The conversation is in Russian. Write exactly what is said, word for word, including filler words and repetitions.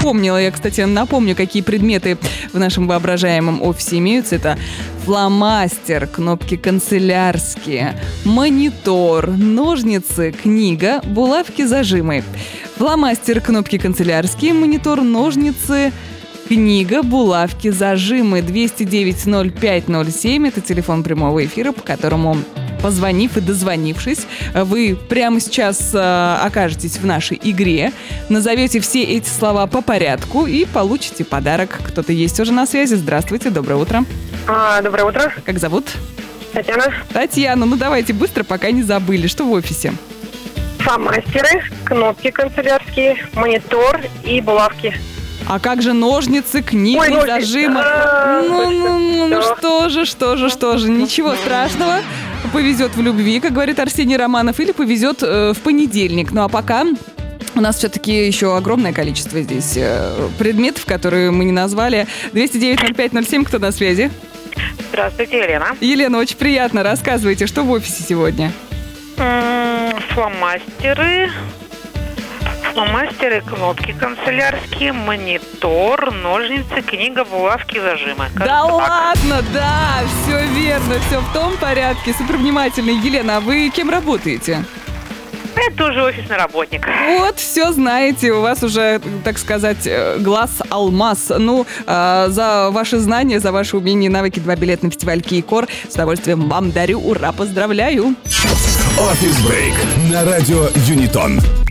вспомнила. Я, кстати, напомню, какие предметы в нашем воображаемом офисе имеются. Это фломастер, кнопки канцелярские, монитор, ножницы, книга, булавки, зажимы. Фломастер, кнопки канцелярские, монитор, ножницы, книга, булавки, зажимы. двести девять ноль пять ноль семь. Это телефон прямого эфира, по которому, позвонив и дозвонившись, вы прямо сейчас э, окажетесь в нашей игре, назовете все эти слова по порядку и получите подарок. Кто-то есть уже на связи. Здравствуйте, доброе утро. А, доброе утро. Как зовут? Татьяна. Татьяна, ну давайте быстро, пока не забыли. Что в офисе? Фломастеры, кнопки канцелярские, монитор и булавки. А как же ножницы, книги, Ой, ножницы. зажимы? А, Ну, ну, ну, ну точно. что же, что же, что же. Ничего страшного. Повезет в любви, как говорит Арсений Романов, или повезет э, в понедельник. Ну а пока у нас все-таки еще огромное количество здесь э, предметов, которые мы не назвали. двести девять ноль пять ноль семь, кто на связи? Здравствуйте, Елена. Елена, очень приятно. Рассказывайте, что в офисе сегодня? М-м, фломастеры, фломастеры, кнопки канцелярские, монитор, ножницы, книга, булавки, зажимы. Да Кажется, так. ладно, да, все верно, все в том порядке. Супер внимательно. Елена, а вы кем работаете? Я тоже офисный работник. Вот, все знаете, у вас уже, так сказать, э, глаз алмаз. Ну, э, за ваши знания, за ваши умения и навыки два билета на фестиваль Кейкор с удовольствием вам дарю. Ура, поздравляю! Офис Брейк на радио Юнитон.